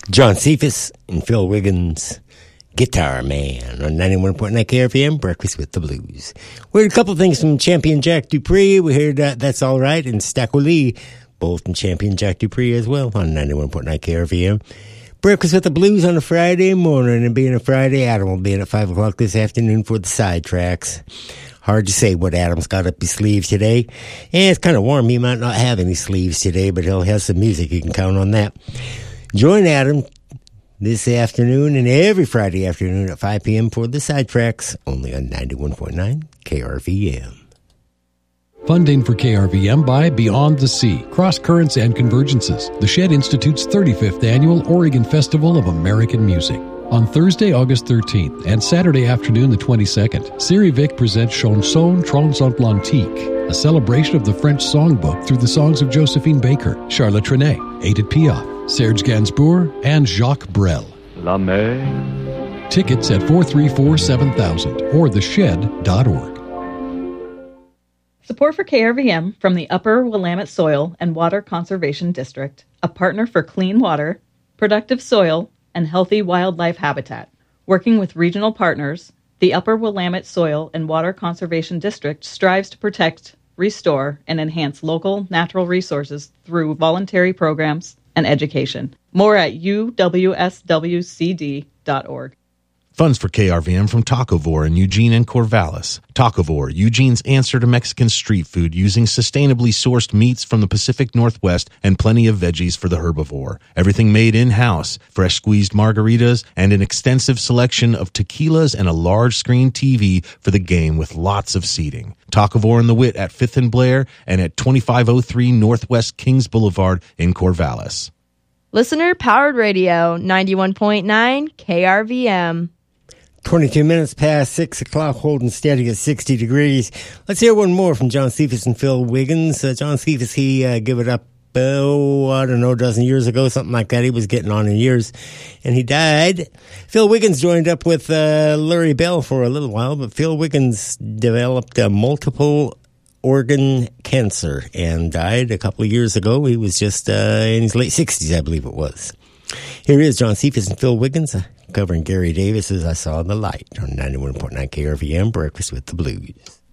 John Cephas and Phil Wiggins, Guitar Man, on 91.9 KRVM, Breakfast with the Blues. We heard a couple of things from Champion Jack Dupree. We heard That's All Right and Stacko Lee, both from Champion Jack Dupree as well, on 91.9 KRVM. Breakfast with the Blues on a Friday morning, and being a Friday, Adam will be in at 5 o'clock this afternoon for the sidetracks. Hard to say what Adam's got up his sleeves today. And it's kind of warm. He might not have any sleeves today, but he'll have some music. You can count on that. Join Adam this afternoon and every Friday afternoon at 5 p.m. for the sidetracks, only on 91.9 KRVM. Funding for KRVM by Beyond the Sea, Cross Currents and Convergences, the Shed Institute's 35th Annual Oregon Festival of American Music. On Thursday, August 13th and Saturday afternoon, the 22nd, Siri Vic presents Chanson Transatlantique, a celebration of the French songbook through the songs of Josephine Baker, Charlotte Trenet, Edith Piaf, Serge Gainsbourg, and Jacques Brel. La mer. Tickets at 434-7000 or theshed.org. Support for KRVM from the Upper Willamette Soil and Water Conservation District, a partner for clean water, productive soil, and healthy wildlife habitat. Working with regional partners, the Upper Willamette Soil and Water Conservation District strives to protect, restore, and enhance local natural resources through voluntary programs and education. More at uwswcd.org. Funds for KRVM from Tacovore in Eugene and Corvallis. Tacovore, Eugene's answer to Mexican street food using sustainably sourced meats from the Pacific Northwest and plenty of veggies for the herbivore. Everything made in-house, fresh squeezed margaritas, and an extensive selection of tequilas and a large screen TV for the game with lots of seating. Tacovore and the Wit at 5th and Blair and at 2503 Northwest Kings Boulevard in Corvallis. Listener-powered radio, 91.9 KRVM. 22 minutes past 6 o'clock, holding steady at 60 degrees. Let's hear one more from John Cephas and Phil Wiggins. John Cephas, he gave it up, a dozen years ago, something like that. He was getting on in years, and he died. Phil Wiggins joined up with Larry Bell for a little while, but Phil Wiggins developed multiple organ cancer and died a couple of years ago. He was just in his late 60s, I believe it was. Here is John Cephas and Phil Wiggins covering Gary Davis' I Saw the Light on 91.9 KRVM, Breakfast with the Blues.